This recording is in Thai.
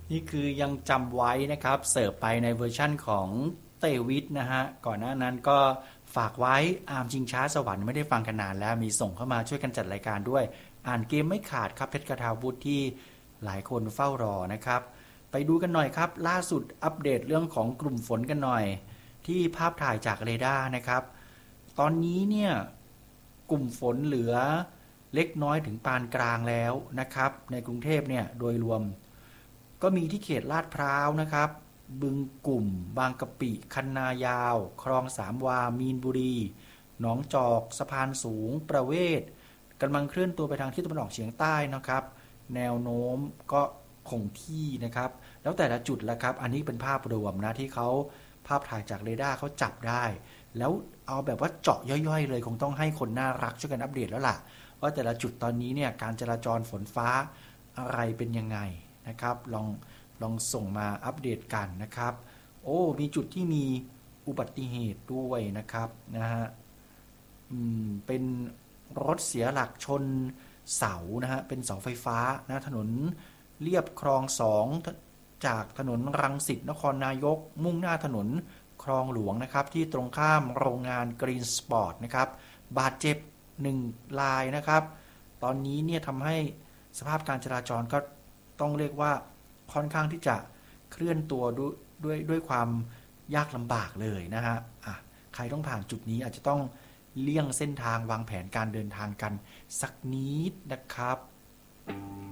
นี่คือยังจำไว้นะครับเสิร์ฟไปในเวอร์ชั่นของเตวิทนะฮะก่อนหน้านั้นก็ฝากไว้อาร์มชิงช้าสวรรค์ไม่ได้ฟังกันนานแล้วมีส่งเข้ามาช่วยกันจัดรายการด้วยอ่านเกมไม่ขาดครับเพชรกทาวุฒิที่หลายคนเฝ้ารอนะครับไปดูกันหน่อยครับล่าสุดอัปเดตเรื่องของกลุ่มฝนกันหน่อยที่ภาพถ่ายจากเรดาร์นะครับตอนนี้เนี่ยกลุ่มฝนเหลือเล็กน้อยถึงปานกลางแล้วนะครับในกรุงเทพเนี่ยโดยรวม ก็มีที่เขตลาดพร้าวนะครับบึงกลุ่มบางกะปิคันนายาวคลองสามวามีนบุรีหนองจอกสะพานสูงประเวศกำลังเคลื่อนตัวไปทางทิศตะวันออกเฉียงใต้นะครับแนวโน้มก็คงที่นะครับแล้วแต่ละจุดละครับอันนี้เป็นภาพรวมนะที่เขาภาพถ่ายจากเรดาร์เขาจับได้แล้วเอาแบบว่าเจาะย่อยๆเลยคงต้องให้คนน่ารักช่วยกันอัปเดตแล้วล่ะว่าแต่ละจุดตอนนี้เนี่ยการจราจรฝนฟ้าอะไรเป็นยังไงนะครับลองส่งมาอัปเดตกันนะครับโอ้มีจุดที่มีอุบัติเหตุด้วยนะครับนะฮะเป็นรถเสียหลักชนเสานะฮะเป็นเสาไฟฟ้านะถนนเลียบคลองสองจากถนนรังสิตนครนายกมุ่งหน้าถนนคลองหลวงนะครับที่ตรงข้ามโรงงานกรีนสปอร์ตนะครับบาดเจ็บ1 รายนะครับตอนนี้เนี่ยทำให้สภาพการจราจรก็ต้องเรียกว่าค่อนข้างที่จะเคลื่อนตัวด้วยความยากลำบากเลยนะฮะใครต้องผ่านจุดนี้อาจจะต้องเลี่ยงเส้นทางวางแผนการเดินทางกันสักนิดนะครับ